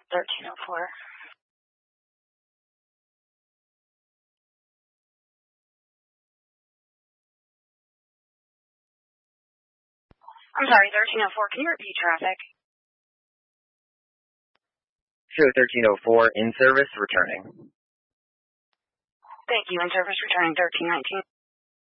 1304. I'm sorry, 1304. Can you repeat traffic? Show 1304 in service returning. Thank you. In service returning 1319.